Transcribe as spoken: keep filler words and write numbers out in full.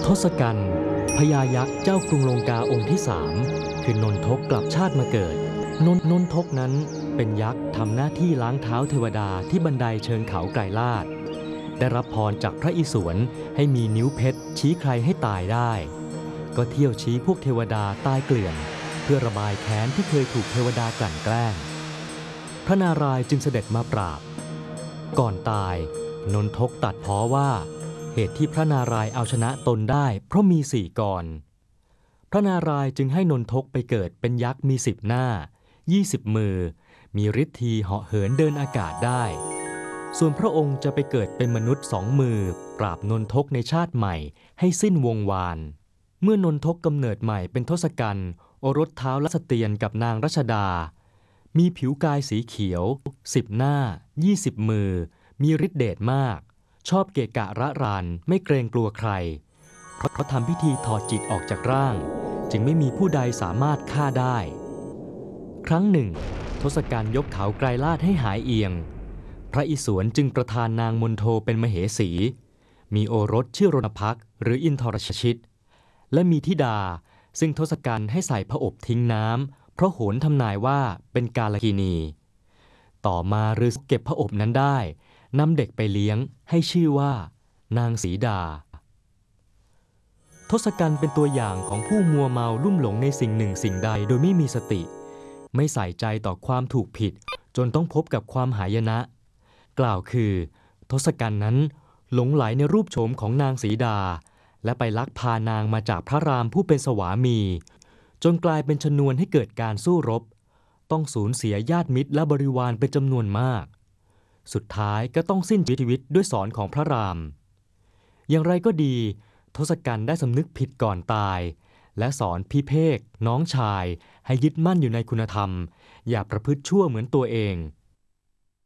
ทศกัณฐ์พญายักษ์เจ้ากรุงลงกาองค์ที่สามคือนนทกกลับชาติมาเกิดนนนนทกนั้นเป็นยักษ์ทำหน้าที่ล้างเท้าเทวดาที่บันไดเชิงเขาไกรลาศได้รับพรจากพระอิศวรให้มีนิ้วเพชรชี้ใครให้ตายได้ก็เที่ยวชี้พวกเทวดาตายเกลื่อนเพื่อระบายแค้นที่เคยถูกเทวดากลั่นแกล้งพระนารายณ์จึงเสด็จมาปราบก่อนตายนนทกตัดพ้อว่าเหตุที่พระนารายณ์เอาชนะตนได้เพราะมีสี่กรพระนารายณ์จึงให้นนทกไปเกิดเป็นยักษ์มีสิบหน้ายี่สิบมือมีฤทธีเหาะเหินเดินอากาศได้ส่วนพระองค์จะไปเกิดเป็นมนุษย์สองมือปราบนนทกในชาติใหม่ให้สิ้นวงวานเมื่อนนทกกำเนิดใหม่เป็นทศกัณฐ์โอรสเท้าลัสเตียนกับนางรัชดามีผิวกายสีเขียวสิบหน้ายี่สิบมือมีฤทธิเดชมากชอบเกะกะระรานไม่เกรงกลัวใครเพราะเขาทำพิธีถอดจิตออกจากร่างจึงไม่มีผู้ใดสามารถฆ่าได้ครั้งหนึ่งทศกัณฐ์ยกเขาไกรลาศให้หายเอียงพระอิศวรจึงประทานนางมนโทเป็นมเหสีมีโอรสชื่อรณพักษ์หรืออินทรชชิตและมีธิดาซึ่งทศกัณฐ์ให้ใส่ผอบทิ้งน้ำเพราะโหนทำนายว่าเป็นกาลกิณีต่อมาฤาษีเก็บผอบนั้นได้นำเด็กไปเลี้ยงให้ชื่อว่านางสีดาทศกัณฐ์เป็นตัวอย่างของผู้มัวเมาลุ่มหลงในสิ่งหนึ่งสิ่งใดโดยไม่มีสติไม่ใส่ใจต่อความถูกผิดจนต้องพบกับความหายนะกล่าวคือทศกัณฐ์นั้นหลงไหลในรูปโฉมของนางสีดาและไปลักพานางมาจากพระรามผู้เป็นสวามีจนกลายเป็นชนวนให้เกิดการสู้รบต้องสูญเสียญาติมิตรและบริวารเป็นจำนวนมากสุดท้ายก็ต้องสิ้นชีวิตด้วยศรของพระรามอย่างไรก็ดีทศกัณฐ์ได้สำนึกผิดก่อนตายและสอนพิเภกน้องชายให้ยึดมั่นอยู่ในคุณธรรมอย่าประพฤติชั่วเหมือนตัวเอง